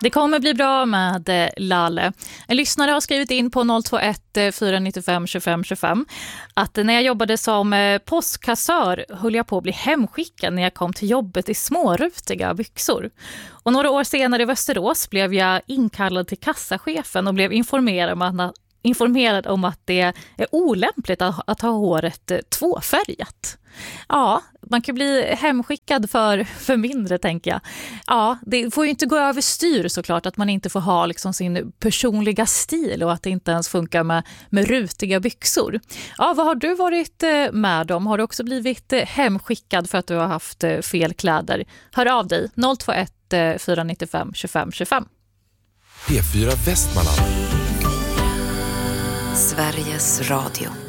Det kommer bli bra med Lalle. En lyssnare har skrivit in på 021 495 25 25 att när jag jobbade som postkassör höll jag på att bli hemskickad när jag kom till jobbet i smårutiga byxor. Och några år senare i Västerås blev jag inkallad till kassachefen och blev informerad om att det är olämpligt att ha håret tvåfärgat. Ja, man kan bli hemskickad för mindre, tänker jag. Ja, det får ju inte gå över styr såklart, att man inte får ha liksom sin personliga stil och att det inte ens funkar med rutiga byxor. Ja, vad har du varit med om? Har du också blivit hemskickad för att du har haft fel kläder? Hör av dig, 021 495 25 25. P4 Västmanland. Sveriges Radio.